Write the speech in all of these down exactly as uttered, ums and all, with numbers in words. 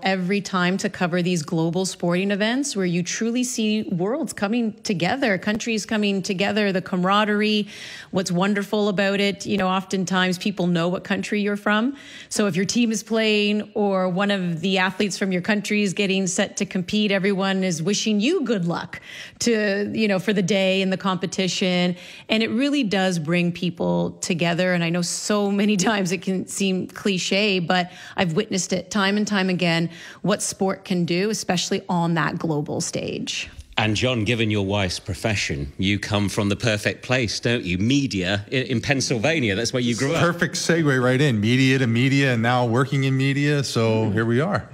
every time to cover these global sporting events where you truly see worlds coming together, countries coming together, the camaraderie, what's wonderful about it. You know, oftentimes people know what country you're from. So if your team is playing or one of the athletes from your country is getting set to compete, everyone is wishing you good luck to, you know, for the day and the competition. And it really does bring people together. And I know so many times it can seem cliche, but I've witnessed it time and time again, what sport can do, especially on that global stage. And John, given your wife's profession, you come from the perfect place, don't you? Media in Pennsylvania. That's where you grew up. Perfect segue right in. Media to media and now working in media. So here we are.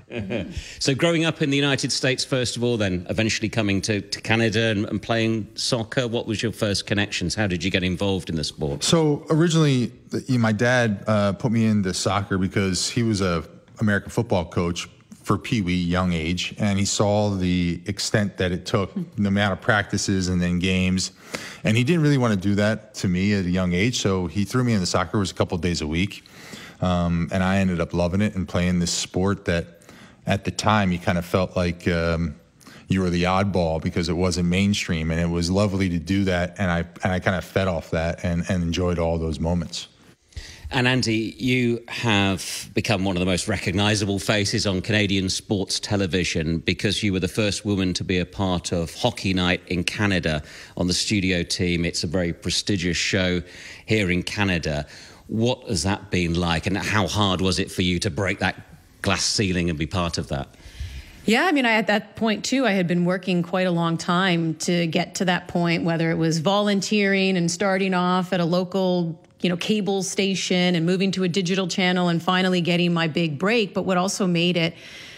So growing up in the United States, first of all, then eventually coming to, to Canada and, and playing soccer. What was your first connections? How did you get involved in the sport? So originally, my dad uh, put me into soccer because he was a American football coach for Pee Wee, young age, and he saw the extent that it took, the amount of practices and then games, and he didn't really want to do that to me at a young age, so he threw me into soccer. It was a couple of days a week, um, and I ended up loving it and playing this sport that at the time you kind of felt like um, you were the oddball because it wasn't mainstream, and it was lovely to do that, and I and I kind of fed off that and, and enjoyed all those moments. And Andy, you have become one of the most recognisable faces on Canadian sports television because you were the first woman to be a part of Hockey Night in Canada on the studio team. It's a very prestigious show here in Canada. What has that been like, and how hard was it for you to break that glass ceiling and be part of that? Yeah, I mean, I, at that point, too, I had been working quite a long time to get to that point, whether it was volunteering and starting off at a local you know, cable station and moving to a digital channel and finally getting my big break. But what also made it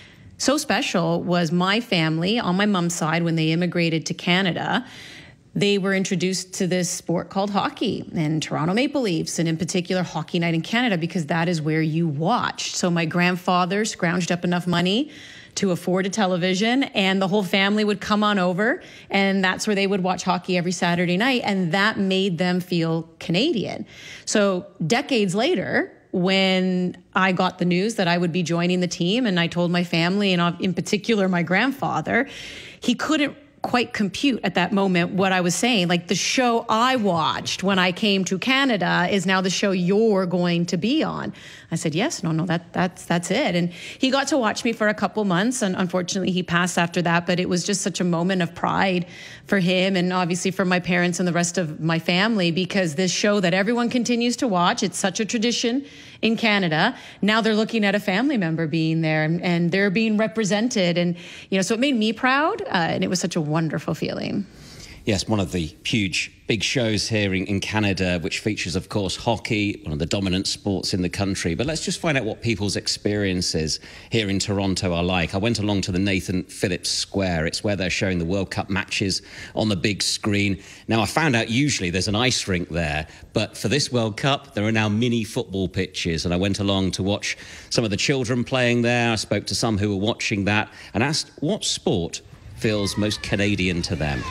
so special was my family on my mom's side, when they immigrated to Canada, they were introduced to this sport called hockey and Toronto Maple Leafs, and in particular Hockey Night in Canada, because that is where you watched. So my grandfather scrounged up enough money to afford a television, and the whole family would come on over, and that's where they would watch hockey every Saturday night, and that made them feel Canadian. So decades later, when I got the news that I would be joining the team, and I told my family, and in particular my grandfather, he couldn't quite compute at that moment what I was saying. Like, the show I watched when I came to Canada is now the show you're going to be on. I said, yes, no, no, that that's that's it. And he got to watch me for a couple months, and unfortunately he passed after that, but it was just such a moment of pride for him and obviously for my parents and the rest of my family, because this show that everyone continues to watch, it's such a tradition in Canada. Now they're looking at a family member being there, and, and they're being represented. And, you know, so it made me proud, uh, and it was such a wonderful feeling. Yes, one of the huge, big shows here in, in Canada, which features, of course, hockey, one of the dominant sports in the country. But let's just find out what people's experiences here in Toronto are like. I went along to the Nathan Phillips Square. It's where they're showing the World Cup matches on the big screen. Now, I found out usually there's an ice rink there, but for this World Cup, there are now mini football pitches. And I went along to watch some of the children playing there. I spoke to some who were watching that and asked what sport feels most Canadian to them.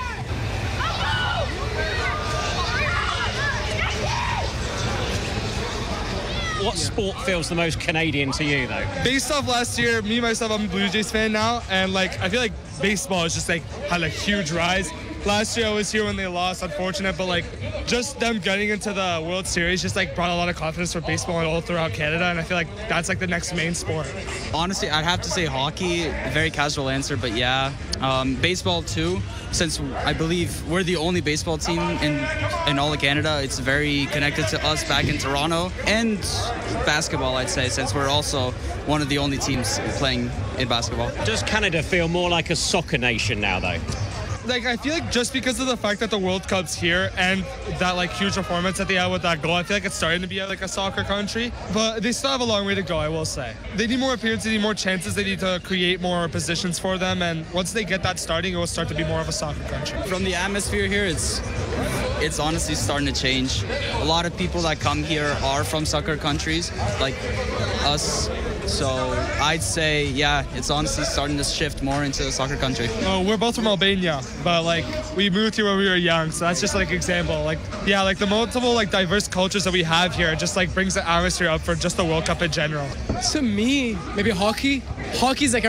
What sport feels the most Canadian to you, though? Based off last year, me, myself, I'm a Blue Jays fan now, and, like, I feel like baseball is just, like, had a huge rise. Last year I was here when they lost, unfortunate, but, like, just them getting into the World Series just, like, brought a lot of confidence for baseball and all throughout Canada, and I feel like that's, like, the next main sport. Honestly, I'd have to say hockey, very casual answer, but yeah. Um, baseball, too, since I believe we're the only baseball team in, in all of Canada. It's very connected to us back in Toronto. And basketball, I'd say, since we're also one of the only teams playing in basketball. Does Canada feel more like a soccer nation now, though? Like, I feel like just because of the fact that the World Cup's here and that, like, huge performance that they had with that goal, I feel like it's starting to be, like, a soccer country. But they still have a long way to go, I will say. They need more appearances, they need more chances, they need to create more positions for them, and once they get that starting, it will start to be more of a soccer country. From the atmosphere here, it's it's honestly starting to change. A lot of people that come here are from soccer countries, like us. So I'd say, yeah, it's honestly starting to shift more into the soccer country. Oh, we're both from Albania, but, like, we moved here when we were young, so that's just, like, an example. Like, yeah, like, the multiple, like, diverse cultures that we have here just, like, brings the atmosphere up for just the World Cup in general. To me, maybe hockey. Hockey's like